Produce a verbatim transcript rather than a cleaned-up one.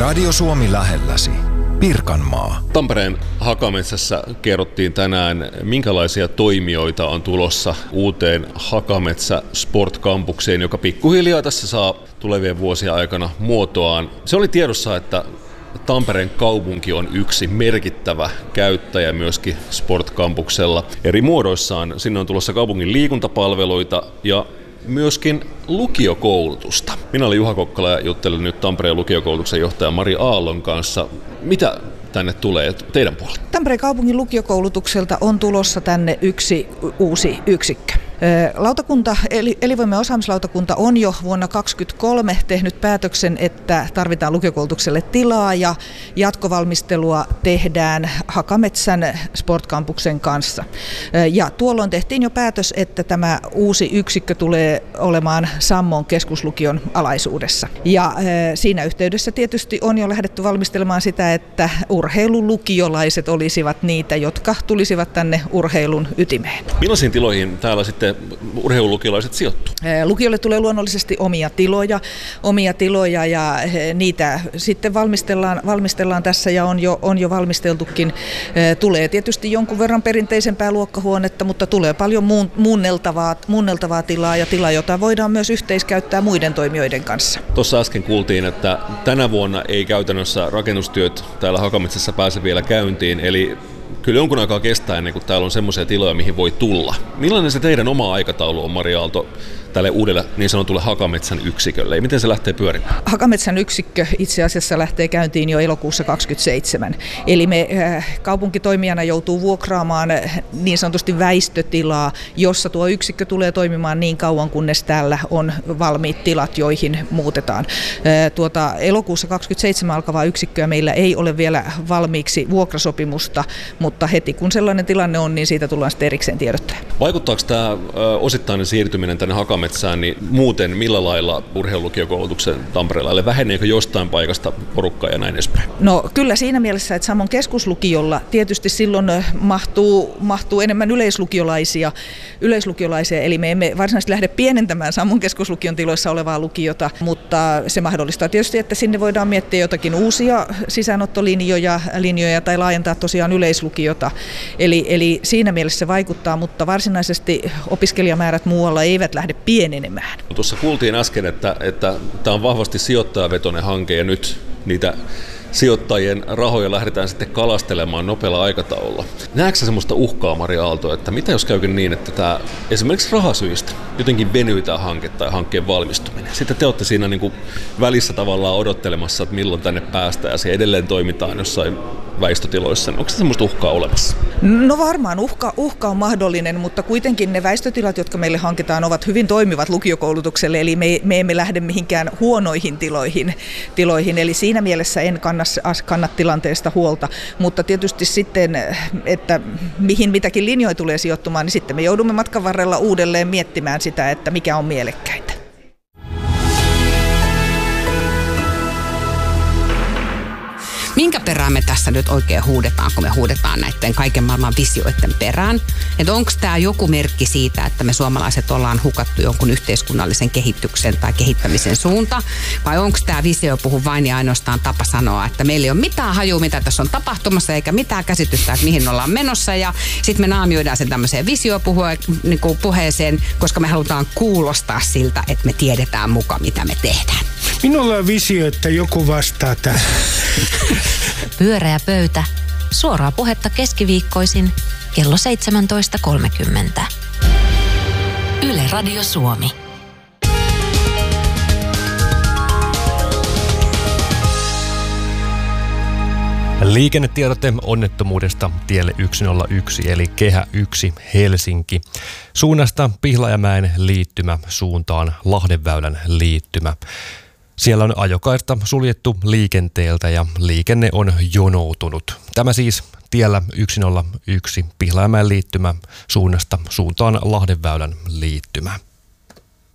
Radio Suomi lähelläsi. Pirkanmaa. Tampereen Hakametsässä kerrottiin tänään, minkälaisia toimijoita on tulossa uuteen Hakametsä Sport Campukseen, joka pikkuhiljaa tässä saa tulevien vuosien aikana muotoaan. Se oli tiedossa, että Tampereen kaupunki on yksi merkittävä käyttäjä myöskin Sport Campuksella eri muodoissaan. Sinne on tulossa kaupungin liikuntapalveluita ja myöskin lukiokoulutusta. Minä olen Juha Kokkala ja juttelen nyt Tampereen lukiokoulutuksen johtaja Mari Aallon kanssa. Mitä tänne tulee teidän puolelta? Tampereen kaupungin lukiokoulutukselta on tulossa tänne yksi uusi yksikkö. Lautakunta, eli elinvoima- ja osaamislautakunta on jo vuonna kaksituhattakaksikymmentäkolme tehnyt päätöksen, että tarvitaan lukiokoulutukselle tilaa ja jatkovalmistelua tehdään Hakametsän Sportcampuksen kanssa. Ja tuolloin tehtiin jo päätös, että tämä uusi yksikkö tulee olemaan Sammon keskuslukion alaisuudessa. Ja siinä yhteydessä tietysti on jo lähdetty valmistelemaan sitä, että urheilulukiolaiset olisivat niitä, jotka tulisivat tänne urheilun ytimeen. Millaisiin tiloihin täällä sitten urheilulukiolaiset sijoittuu? Lukiolle tulee luonnollisesti omia tiloja, omia tiloja ja niitä sitten valmistellaan, valmistellaan tässä ja on jo, on jo valmisteltukin. Tulee tietysti jonkun verran perinteisempää luokkahuonetta, mutta tulee paljon muun, muunneltavaa, muunneltavaa tilaa ja tilaa, jota voidaan myös yhteiskäyttää muiden toimijoiden kanssa. Tuossa äsken kuultiin, että tänä vuonna ei käytännössä rakennustyöt täällä Hakametsässä pääse vielä käyntiin, eli kyllä jonkun aikaa kestää ennen kuin täällä on semmoisia tiloja, mihin voi tulla. Millainen se teidän oma aikataulu on, Mari Aalto, tälle uudelle niin sanotulle Hakametsän yksikölle? Ja miten se lähtee pyörimään? Hakametsän yksikkö itse asiassa lähtee käyntiin jo elokuussa kaksikymmentäseitsemän. Eli me äh, kaupunkitoimijana joutuu vuokraamaan niin sanotusti väistötilaa, jossa tuo yksikkö tulee toimimaan niin kauan, kunnes täällä on valmiit tilat, joihin muutetaan. Äh, tuota, elokuussa kaksikymmentäseitsemän alkavaa yksikköä meillä ei ole vielä valmiiksi vuokrasopimusta, mutta heti kun sellainen tilanne on, niin siitä tullaan sitten erikseen tiedottamaan. Vaikuttaako tämä ö, osittainen siirtyminen tänne Hakametsään, niin muuten millä lailla urheilulukiokoulutuksen Tampereella? Väheneekö jostain paikasta porukkaa ja näin edespäin? No kyllä siinä mielessä, että Sammon keskuslukiolla tietysti silloin mahtuu, mahtuu enemmän yleislukiolaisia, yleislukiolaisia, eli me emme varsinaisesti lähde pienentämään Sammon keskuslukion tiloissa olevaa lukiota, mutta se mahdollistaa tietysti, että sinne voidaan miettiä jotakin uusia sisäänottolinjoja linjoja, tai laajentaa tosiaan yleislukiota. Eli, eli siinä mielessä se vaikuttaa, mutta varsinaisesti opiskelijamäärät muualla eivät lähde pienenemään. Tuossa kuultiin äsken, että, että tämä on vahvasti sijoittajavetoinen hanke ja nyt niitä sijoittajien rahoja lähdetään sitten kalastelemaan nopealla aikataululla. Näetkö sä semmoista uhkaa, Mari Aalto, että mitä jos käykin niin, että tämä esimerkiksi rahasyistä jotenkin venyy tämä hanke tai hankkeen valmistuminen? Sitten te olette siinä niin kuin välissä tavallaan odottelemassa, että milloin tänne päästään ja se edelleen toimitaan jossain väistötiloissa. Onko se semmoista uhkaa olemassa? No varmaan uhka, uhka on mahdollinen, mutta kuitenkin ne väistötilat, jotka meille hankitaan, ovat hyvin toimivat lukiokoulutukselle, eli me, me emme lähde mihinkään huonoihin tiloihin, tiloihin. Eli siinä mielessä en kanna, kanna tilanteesta huolta, mutta tietysti sitten, että mihin mitäkin linjoja tulee sijoittumaan, niin sitten me joudumme matkan varrella uudelleen miettimään sitä, että mikä on mielekkäintä. Minkä perään me tässä nyt oikein huudetaan, kun me huudetaan näiden kaiken maailman visioiden perään? Että onko tämä joku merkki siitä, että me suomalaiset ollaan hukattu jonkun yhteiskunnallisen kehityksen tai kehittämisen suunta? Vai onko tämä visio puhu vain ja ainoastaan tapa sanoa, että meillä ei ole mitään hajua, mitä tässä on tapahtumassa, eikä mitään käsitystä, että mihin ollaan menossa. Ja sitten me naamioidaan sen tämmöiseen visiopuheeseen, koska me halutaan kuulostaa siltä, että me tiedetään muka, mitä me tehdään. Minulla on visio, että joku vastaa tähän. Pyöreä pöytä. Suoraa puhetta keskiviikkoisin kello seitsemäntoista kolmekymmentä. Yle Radio Suomi. Liikennetiedote onnettomuudesta tielle yksi nolla yksi eli Kehä yksi Helsinki. Suunnasta Pihlajamäen liittymä suuntaan Lahdenväylän liittymä. Siellä on ajokaista suljettu liikenteeltä ja liikenne on jonoutunut. Tämä siis tiellä yksi nolla yksi Pihlajamäen liittymä suunnasta suuntaan Lahdenväylän liittymä.